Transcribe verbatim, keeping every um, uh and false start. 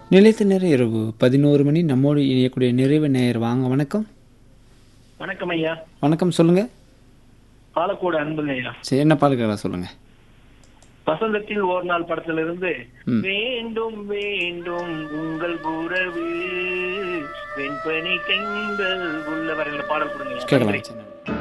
நிலைத்த நேரம் இரவு பதினோரு மணி. நம்மோடு இணையக்கூடிய நிறைவு நேயர் வாங்க. வணக்கம். வணக்கம் ஐயா. வணக்கம், சொல்லுங்க. பாலக்கோடு அன்புங்க ஐயா. சரி, என்ன பாலுக்கலாம் சொல்லுங்க. வசந்தத்தில் ஒரு நாள் படத்திலிருந்து ம். வேண்டும் வேண்டும் உங்கள் உறவு வெண்பனி கண்கள் உள்ள வரையில பாடல் கொடுங்க. கேட்கலாம்.